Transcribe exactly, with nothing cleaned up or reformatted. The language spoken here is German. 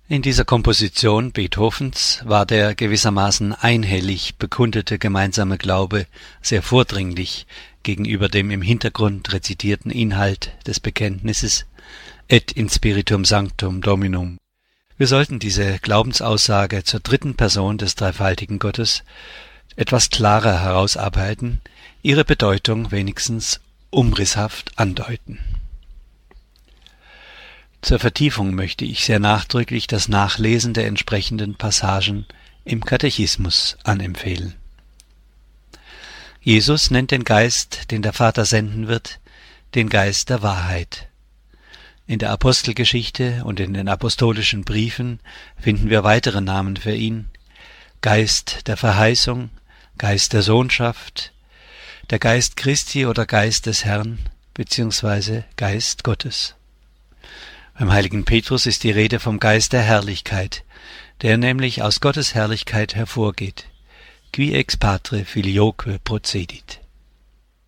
In dieser Komposition Beethovens war der gewissermaßen einhellig bekundete gemeinsame Glaube sehr vordringlich gegenüber dem im Hintergrund rezitierten Inhalt des Bekenntnisses Et in Spiritum Sanctum Dominum. Wir sollten diese Glaubensaussage zur dritten Person des dreifaltigen Gottes etwas klarer herausarbeiten, ihre Bedeutung wenigstens umrisshaft andeuten. Zur Vertiefung möchte ich sehr nachdrücklich das Nachlesen der entsprechenden Passagen im Katechismus anempfehlen. Jesus nennt den Geist, den der Vater senden wird, den Geist der Wahrheit. In der Apostelgeschichte und in den apostolischen Briefen finden wir weitere Namen für ihn: Geist der Verheißung, Geist der Sohnschaft, der Geist Christi oder Geist des Herrn bzw. Geist Gottes. Beim heiligen Petrus ist die Rede vom Geist der Herrlichkeit, der nämlich aus Gottes Herrlichkeit hervorgeht, qui ex patre filioque procedit.